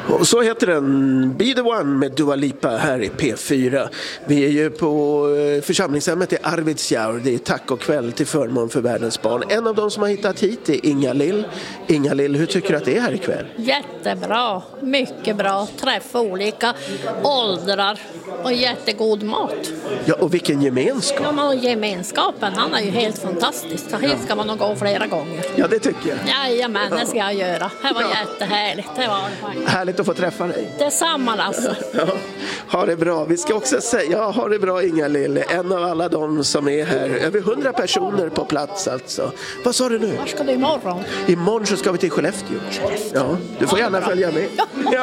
Och så heter den Be the One med Dua Lipa här i P4. Vi är ju på församlingshemmet i Arvidsjaur. Det är tack och kväll till förmån för världens barn. En av de som har hittat hit är Inga-Lill. Inga-Lill, hur tycker du att det är här ikväll? Jättebra, mycket bra. Träffa olika åldrar och jättegod mat. Ja, och vilken gemenskap. Ja, men gemenskapen, han är ju helt fantastisk. Så hit ska man nog gå flera gånger. Ja, det tycker jag. Jajamän, det ska jag göra. Det var jättehärligt. Det var det faktiskt. Härligt att få träffa dig. Detsamma, Lasse. Ja, ha det bra. Vi ska också säga, ja, ha det bra Inga-Lill. En av alla de som är här. Över 100 personer på plats alltså. Vad sa du nu? Var ska du imorgon? Imorgon så ska vi till Skellefteå. Ja, du får gärna följa med.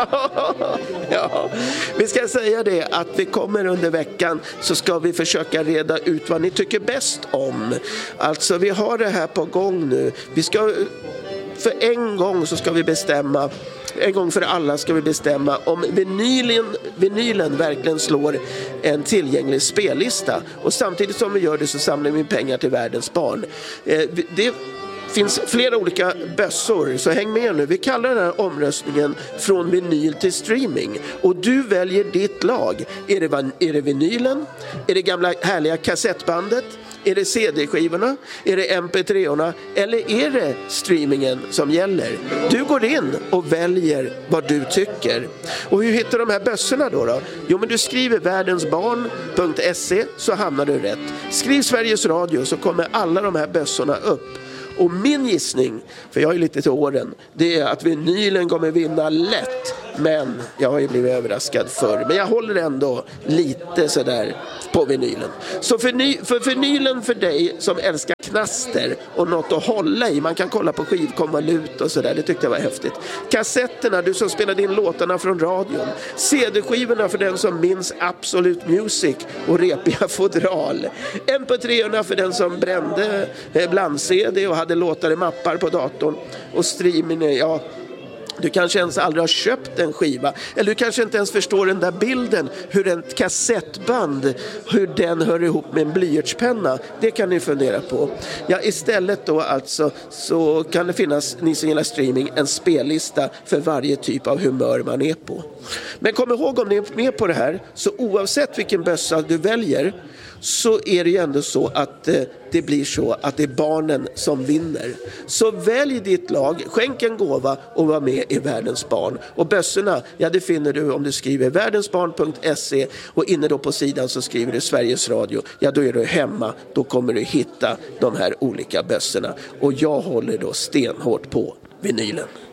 Ja. Vi ska säga det att vi kommer under veckan så ska vi försöka reda ut vad ni tycker bäst om. Alltså vi har det här på gång nu. Vi ska för en gång så ska vi bestämma, en gång för alla ska vi bestämma om vinylen verkligen slår en tillgänglig spellista. Och samtidigt som vi gör det så samlar vi pengar till världens barn. Det finns flera olika bössor, så häng med nu. Vi kallar den här omröstningen från vinyl till streaming. Och du väljer ditt lag. Är det vinylen? Är det gamla härliga kassettbandet? Är det CD-skivorna? Är det MP3-orna? Eller är det streamingen som gäller? Du går in och väljer vad du tycker. Och hur hittar de här bössorna då? Jo, men du skriver världensbarn.se så hamnar du rätt. Skriv Sveriges Radio så kommer alla de här bössorna upp. Och min gissning, för jag är lite till åren, det är att vinylen kommer vinna lätt. Men jag har ju blivit överraskad förr. Men jag håller ändå lite sådär på vinylen. Så för vinylen för dig som älskar knaster och något att hålla i. Man kan kolla på skivkonvolut och sådär. Det tyckte jag var häftigt. Kassetterna, du som spelade in låtarna från radion. CD-skivorna för den som minns Absolute Music och repiga fodral. MP3-orna för den som brände bland-CD och hade låtar i mappar på datorn. Och streamingen, ja... Du kanske ens aldrig har köpt en skiva. Eller du kanske inte ens förstår den där bilden. Hur en kassettband, hur den hör ihop med en blyertspenna. Det kan ni fundera på. Ja, istället då alltså så kan det finnas, ni som gillar streaming, en spellista för varje typ av humör man är på. Men kom ihåg, om ni är med på det här, så oavsett vilken bössa du väljer så är det ju ändå så att det blir så att det är barnen som vinner. Så välj ditt lag, skänk en gåva och var med i Världens barn. Och bössorna, ja, det finner du om du skriver världensbarn.se och inne då på sidan så skriver du Sveriges Radio. Ja, då är du hemma, då kommer du hitta de här olika bössorna. Och jag håller då stenhårt på vinylen.